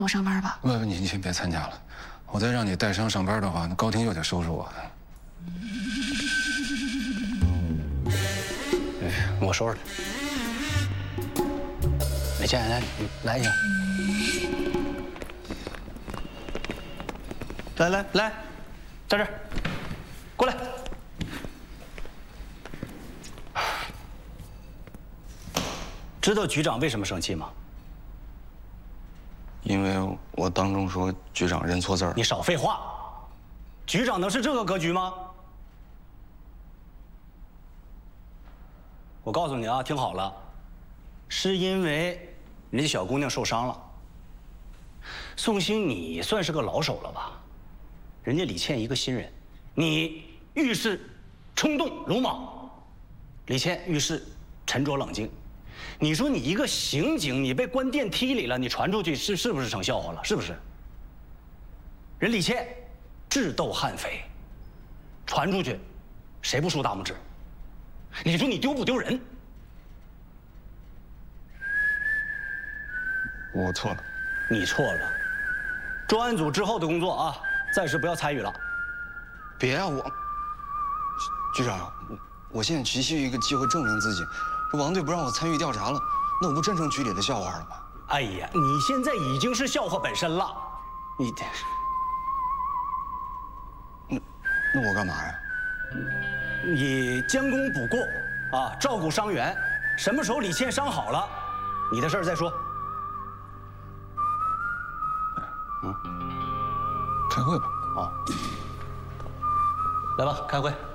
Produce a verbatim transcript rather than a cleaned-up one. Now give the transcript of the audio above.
我上班吧。 不不，你你先别参加了，我再让你带伤上班的话，那高婷又得收拾我。 哎，我收拾他。李倩，来，来一下。来来来，在这儿，过来。知道局长为什么生气吗？ 因为我当众说局长认错字儿。 你少废话，局长能是这个格局吗？我告诉你啊，听好了，是因为人家小姑娘受伤了。宋兴，你算是个老手了吧？人家李倩一个新人，你遇事冲动鲁莽，李倩遇事沉着冷静。你说你一个刑警，你被关电梯里了，你传出去是是不是成笑话了？是不是？人李倩智斗悍匪，传出去，谁不竖大拇指？你说你丢不丢人？ 我错了。 你错了。专案组之后的工作啊，暂时不要参与了。 别啊，我局长，我我现在急需一个机会证明自己。这王队不让我参与调查了，那我不真成局里的笑话了吗？ 哎呀，你现在已经是笑话本身了，你那那我干嘛呀？ 你将功补过啊，照顾伤员。什么时候李倩伤好了，你的事儿再说。 嗯，开会吧。 好，来吧，开会。